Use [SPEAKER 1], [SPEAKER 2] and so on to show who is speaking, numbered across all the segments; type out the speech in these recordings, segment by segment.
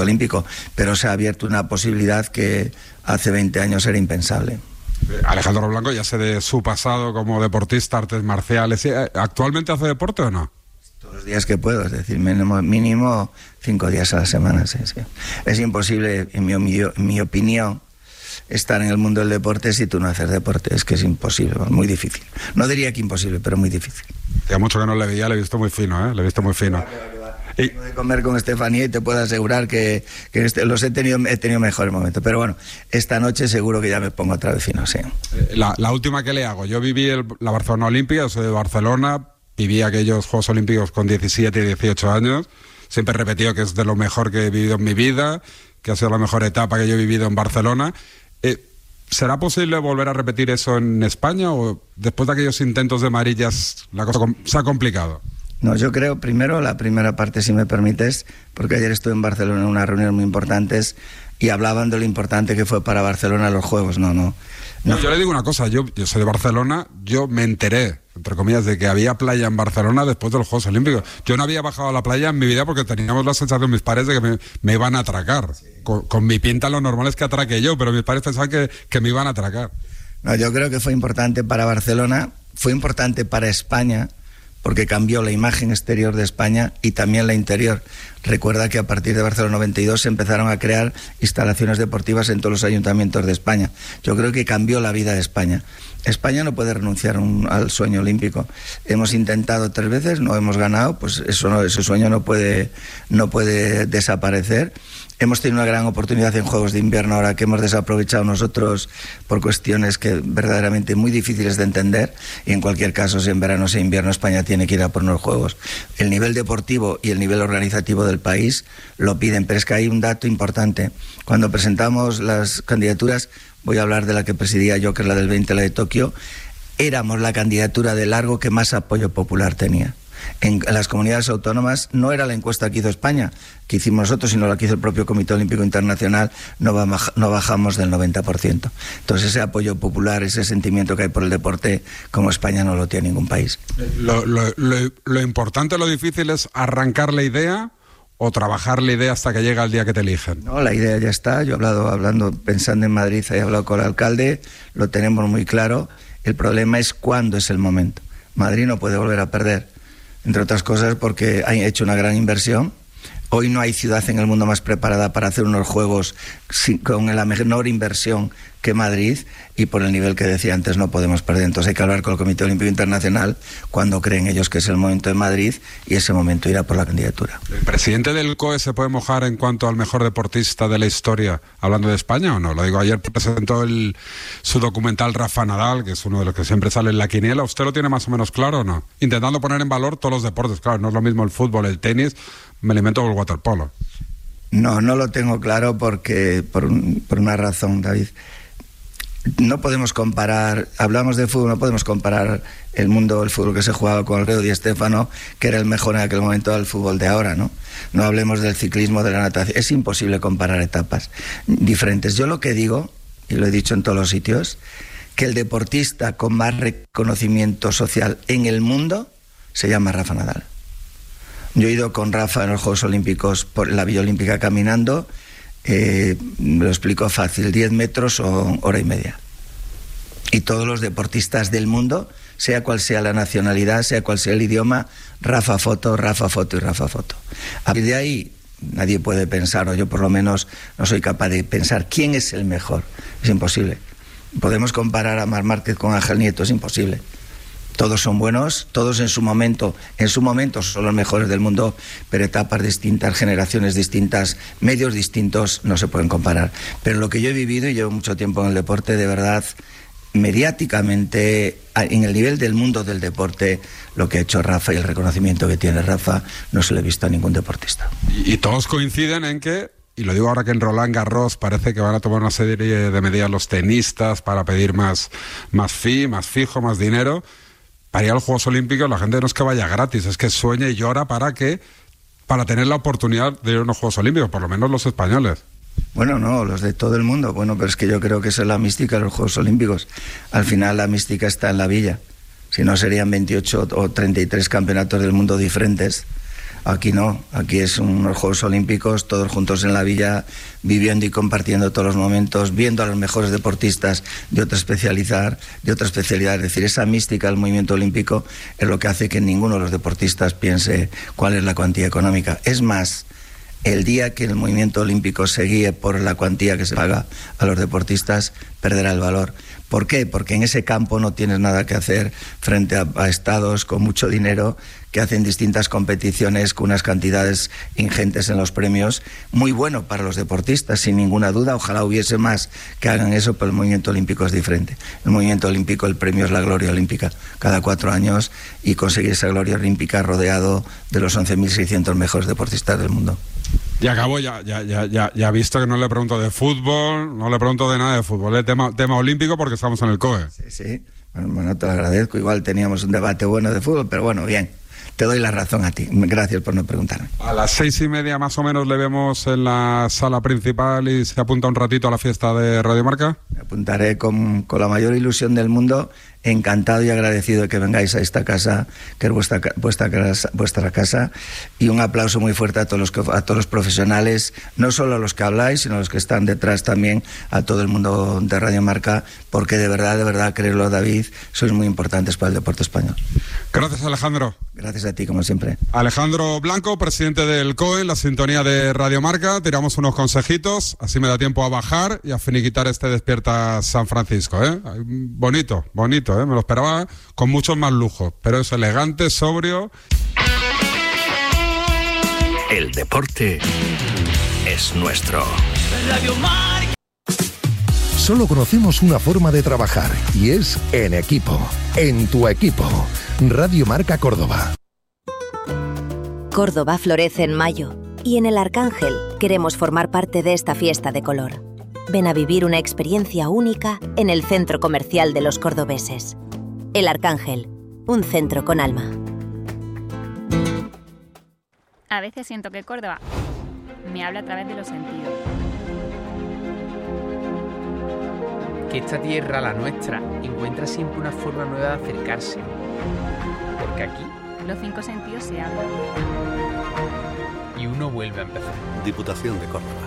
[SPEAKER 1] olímpico, pero se ha abierto una posibilidad que hace 20 años era impensable.
[SPEAKER 2] Alejandro Blanco, ya sé de su pasado como deportista, artes marciales. ¿Actualmente hace deporte o no?
[SPEAKER 1] Todos los días que puedo, es decir, mínimo 5 días a la semana. Sí. Es imposible, en mi opinión, estar en el mundo del deporte si tú no haces deporte. Es que es imposible, muy difícil. No diría que imposible, pero muy difícil.
[SPEAKER 2] Ya mucho que no le veía, le he visto muy fino, Le he visto muy fino.
[SPEAKER 1] Tengo de comer con Estefanía y te puedo asegurar que los he tenido mejores momentos. Pero bueno, esta noche seguro que ya me pongo otra vez fino, sí.
[SPEAKER 2] La última que le hago. Yo viví la Barcelona Olímpica, soy de Barcelona, viví aquellos Juegos Olímpicos con 17 y 18 años. Siempre he repetido que es de lo mejor que he vivido en mi vida, que ha sido la mejor etapa que yo he vivido en Barcelona. ¿Será posible volver a repetir eso en España o después de aquellos intentos de Madrid ya la cosa se ha complicado?
[SPEAKER 1] No, yo creo, primero, la primera parte, si me permites, porque ayer estuve en Barcelona en unas reuniones muy importantes y hablaban de lo importante que fue para Barcelona los Juegos. No.
[SPEAKER 2] Yo le digo una cosa, yo soy de Barcelona, yo me enteré, entre comillas, de que había playa en Barcelona después de los Juegos Olímpicos. Yo no había bajado a la playa en mi vida porque teníamos la sensación, mis padres, de que me iban a atracar. Sí. Con mi pinta lo normal es que atraque yo, pero mis padres pensaban que me iban a atracar.
[SPEAKER 1] No, yo creo que fue importante para Barcelona, fue importante para España, porque cambió la imagen exterior de España y también la interior. Recuerda que a partir de Barcelona 92 se empezaron a crear instalaciones deportivas en todos los ayuntamientos de España. Yo creo que cambió la vida de España. España no puede renunciar al sueño olímpico. Hemos intentado 3 veces, no hemos ganado, pues ese sueño no puede desaparecer. Hemos tenido una gran oportunidad en Juegos de Invierno ahora que hemos desaprovechado nosotros por cuestiones que verdaderamente muy difíciles de entender, y en cualquier caso, si en verano o en invierno, España tiene que ir a por unos Juegos. El nivel deportivo y el nivel organizativo del país lo piden, pero es que hay un dato importante. Cuando presentamos las candidaturas, voy a hablar de la que presidía yo, que es la del 20, la de Tokio, éramos la candidatura de largo que más apoyo popular tenía. En las comunidades autónomas no era la encuesta que hizo España, que hicimos nosotros, sino la que hizo el propio Comité Olímpico Internacional, no bajamos del 90%. Entonces ese apoyo popular, ese sentimiento que hay por el deporte, como España no lo tiene ningún país.
[SPEAKER 2] Lo importante, lo difícil es arrancar la idea o trabajar la idea hasta que llega el día que te eligen.
[SPEAKER 1] No, la idea ya está. Yo pensando en Madrid, he hablado con el alcalde, lo tenemos muy claro. El problema es cuándo es el momento. Madrid no puede volver a perder, entre otras cosas porque ha hecho una gran inversión. Hoy no hay ciudad en el mundo más preparada para hacer unos Juegos con la menor inversión que Madrid, y por el nivel que decía antes no podemos perder. Entonces hay que hablar con el Comité Olímpico Internacional cuando creen ellos que es el momento de Madrid, y ese momento irá por la candidatura.
[SPEAKER 2] ¿El presidente del COE se puede mojar en cuanto al mejor deportista de la historia, hablando de España o no? Lo digo, ayer presentó su documental Rafa Nadal, que es uno de los que siempre sale en la quiniela. ¿Usted lo tiene más o menos claro o no? Intentando poner en valor todos los deportes. Claro, no es lo mismo el fútbol, el tenis, me alimento con el waterpolo.
[SPEAKER 1] No lo tengo claro porque por una razón, David. No podemos comparar, hablamos de fútbol, no podemos comparar el fútbol que se jugaba con Alfredo Di Stéfano, que era el mejor en aquel momento, al fútbol de ahora, ¿no? No hablemos del ciclismo, de la natación. Es imposible comparar etapas diferentes. Yo lo que digo, y lo he dicho en todos los sitios, que el deportista con más reconocimiento social en el mundo se llama Rafa Nadal. Yo he ido con Rafa en los Juegos Olímpicos por la Villa Olímpica caminando. Me lo explico fácil, 10 metros o hora y media. Y todos los deportistas del mundo, sea cual sea la nacionalidad, sea cual sea el idioma, Rafa foto y Rafa foto. A partir de ahí nadie puede pensar, o yo por lo menos no soy capaz de pensar quién es el mejor. Es imposible. Podemos comparar a Marc Márquez con Ángel Nieto, es imposible. Todos son buenos, todos en su momento son los mejores del mundo, pero etapas distintas, generaciones distintas, medios distintos, no se pueden comparar. Pero lo que yo he vivido, y llevo mucho tiempo en el deporte, de verdad, mediáticamente, en el nivel del mundo del deporte, lo que ha hecho Rafa y el reconocimiento que tiene Rafa, no se lo he visto a ningún deportista.
[SPEAKER 2] Y todos coinciden en que, y lo digo ahora que en Roland Garros parece que van a tomar una serie de medidas los tenistas para pedir más fijo, más dinero. Para ir a los Juegos Olímpicos la gente no es que vaya gratis, es que sueña y llora para tener la oportunidad de ir a unos Juegos Olímpicos, por lo menos los españoles.
[SPEAKER 1] Bueno, no, los de todo el mundo. Bueno, pero es que yo creo que esa es la mística de los Juegos Olímpicos. Al final la mística está en la villa. Si no, serían 28 o 33 campeonatos del mundo diferentes. Aquí no, aquí es unos Juegos Olímpicos, todos juntos en la villa, viviendo y compartiendo todos los momentos, viendo a los mejores deportistas de otra especialidad, es decir, esa mística del movimiento olímpico es lo que hace que ninguno de los deportistas piense cuál es la cuantía económica. Es más, el día que el movimiento olímpico se guíe por la cuantía que se paga a los deportistas, perderá el valor. ¿Por qué? Porque en ese campo no tienes nada que hacer frente a estados con mucho dinero que hacen distintas competiciones con unas cantidades ingentes en los premios, muy bueno para los deportistas, sin ninguna duda. Ojalá hubiese más que hagan eso, pero el movimiento olímpico es diferente. El movimiento olímpico, el premio es la gloria olímpica cada 4 años, y conseguir esa gloria olímpica rodeado de los 11.600 mejores deportistas del mundo.
[SPEAKER 2] Y acabo, ya visto que no le pregunto de fútbol, no le pregunto de nada de fútbol, es tema olímpico porque estamos en el COE.
[SPEAKER 1] Sí. Bueno, te lo agradezco. Igual teníamos un debate bueno de fútbol, pero bueno, bien. Te doy la razón a ti. Gracias por no preguntarme.
[SPEAKER 2] A las 6:30 más o menos le vemos en la sala principal y se apunta un ratito a la fiesta de Radio Marca.
[SPEAKER 1] Me apuntaré con la mayor ilusión del mundo. Encantado y agradecido de que vengáis a esta casa, que es vuestra casa, y un aplauso muy fuerte a todos los profesionales, no solo a los que habláis, sino a los que están detrás también, a todo el mundo de Radio Marca, porque de verdad, créelo, David, sois muy importantes para el deporte español.
[SPEAKER 2] Gracias, Alejandro.
[SPEAKER 1] Gracias a ti, como siempre.
[SPEAKER 2] Alejandro Blanco, presidente del COE, en la sintonía de Radio Marca. Tiramos unos consejitos, así me da tiempo a bajar y a finiquitar este Despierta San Francisco, ¿eh? Bonito, ¿eh? Me lo esperaba con mucho más lujo, pero es elegante, sobrio.
[SPEAKER 3] El deporte es nuestro. Radio Marca.
[SPEAKER 4] Solo conocemos una forma de trabajar y es en equipo, en tu equipo. Radio Marca Córdoba.
[SPEAKER 5] Córdoba florece en mayo y en El Arcángel queremos formar parte de esta fiesta de color. Ven a vivir una experiencia única en el centro comercial de los cordobeses. El Arcángel, un centro con alma.
[SPEAKER 6] A veces siento que Córdoba me habla a través de los sentidos.
[SPEAKER 7] Que esta tierra, la nuestra, encuentra siempre una forma nueva de acercarse. Porque aquí
[SPEAKER 6] los 5 sentidos se abren.
[SPEAKER 7] Y uno vuelve a empezar.
[SPEAKER 3] Diputación de Córdoba.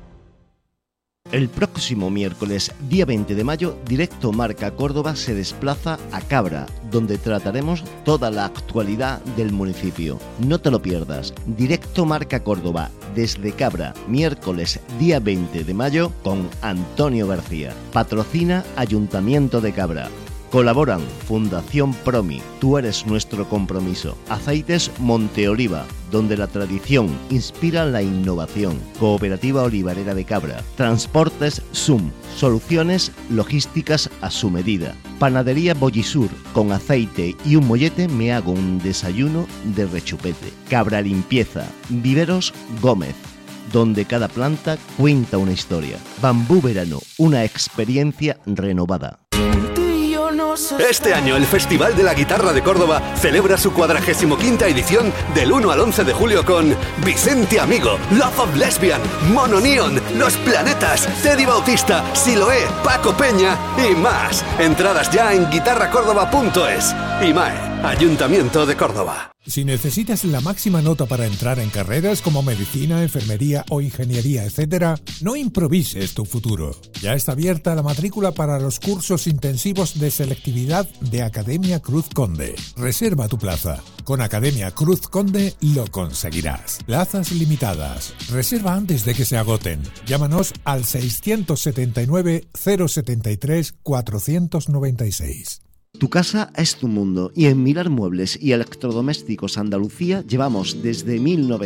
[SPEAKER 8] El próximo miércoles, día 20 de mayo, Directo Marca Córdoba se desplaza a Cabra, donde trataremos toda la actualidad del municipio. No te lo pierdas. Directo Marca Córdoba, desde Cabra, miércoles, día 20 de mayo, con Antonio García. Patrocina Ayuntamiento de Cabra. Colaboran Fundación Promi, Tú eres nuestro compromiso. Aceites Monteoliva, donde la tradición inspira la innovación. Cooperativa Olivarera de Cabra. Transportes Zoom, soluciones logísticas a su medida. Panadería Bollisur, con aceite y un mollete me hago un desayuno de rechupete. Cabra Limpieza, Viveros Gómez, donde cada planta cuenta una historia. Bambú Verano, una experiencia renovada.
[SPEAKER 3] Este año el Festival de la Guitarra de Córdoba celebra su 45ª edición del 1 al 11 de julio con Vicente Amigo, Love of Lesbian, Mono Neon, Los Planetas, Teddy Bautista, Siloé, Paco Peña y más. Entradas ya en guitarracórdoba.es. IMAE, Ayuntamiento de Córdoba.
[SPEAKER 9] Si necesitas la máxima nota para entrar en carreras como medicina, enfermería o ingeniería, etc., no improvises tu futuro. Ya está abierta la matrícula para los cursos intensivos de selectividad de Academia Cruz Conde. Reserva tu plaza. Con Academia Cruz Conde lo conseguirás. Plazas limitadas. Reserva antes de que se agoten. Llámanos al 679 073 496.
[SPEAKER 8] Tu casa es tu mundo y en Mirar Muebles y Electrodomésticos Andalucía llevamos desde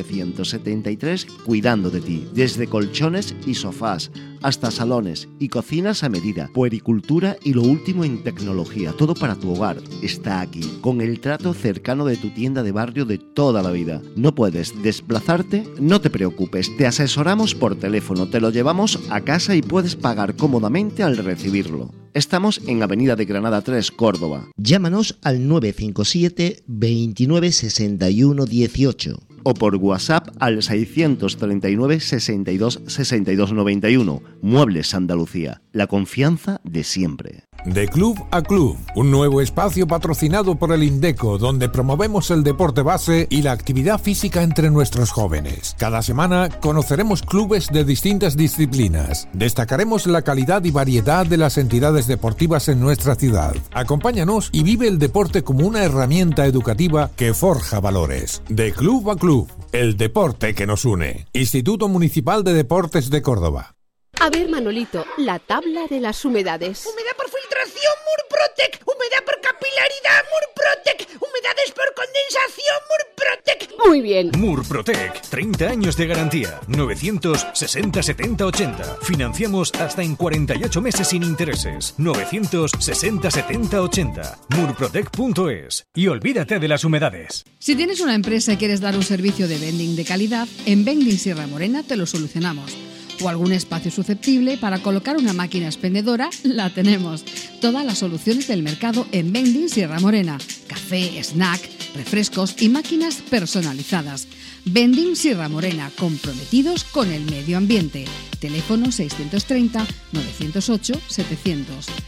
[SPEAKER 8] 1973 cuidando de ti, desde colchones y sofás hasta salones y cocinas a medida, puericultura y lo último en tecnología, todo para tu hogar está aquí, con el trato cercano de tu tienda de barrio de toda la vida. ¿No puedes desplazarte? No te preocupes, te asesoramos por teléfono, te lo llevamos a casa y puedes pagar cómodamente al recibirlo. Estamos en Avenida de Granada 3, Córdoba. Llámanos al 957 29 61 18 o por WhatsApp al 639 62 62 91. Muebles Andalucía, la confianza de siempre.
[SPEAKER 9] De Club a Club, un nuevo espacio patrocinado por el Indeco, donde promovemos el deporte base y la actividad física entre nuestros jóvenes. Cada semana conoceremos clubes de distintas disciplinas. Destacaremos la calidad y variedad de las entidades deportivas en nuestra ciudad. Acompáñanos y vive el deporte como una herramienta educativa que forja valores. De Club a Club, el deporte que nos une. Instituto Municipal de Deportes de Córdoba.
[SPEAKER 10] A ver, Manolito, la tabla de las humedades.
[SPEAKER 11] Humedad por filtración, Murprotec. Humedad por capilaridad, Murprotec. Humedades por condensación, Murprotec.
[SPEAKER 10] Muy bien.
[SPEAKER 12] Murprotec, 30 años de garantía. 960 70 80. Financiamos hasta en 48 meses sin intereses. 960 70 80. Murprotec.es. Y olvídate de las humedades.
[SPEAKER 13] Si tienes una empresa y quieres dar un servicio de vending de calidad, en Vending Sierra Morena te lo solucionamos. O algún espacio susceptible para colocar una máquina expendedora, la tenemos. Todas las soluciones del mercado en Vending Sierra Morena. Café, snack, refrescos y máquinas personalizadas. Vending Sierra Morena, comprometidos con el medio ambiente. Teléfono 630-908-700.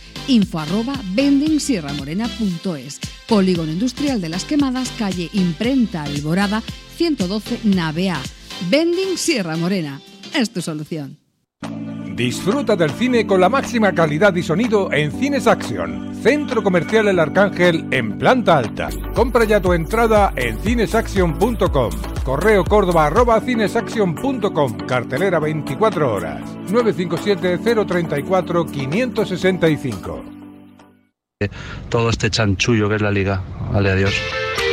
[SPEAKER 13] info@vendingsierramorena.es. Polígono Industrial de las Quemadas, calle Imprenta Alborada, 112 Nave A. Vending Sierra Morena. Es tu solución.
[SPEAKER 9] Disfruta del cine con la máxima calidad y sonido en Cines Action, Centro Comercial El Arcángel en planta alta. Compra ya tu entrada en cinesaction.com. Correo Córdoba@cinesaction.com. Cartelera 24 horas. 957-034-565.
[SPEAKER 14] Todo este chanchullo que es la liga. Vale, adiós.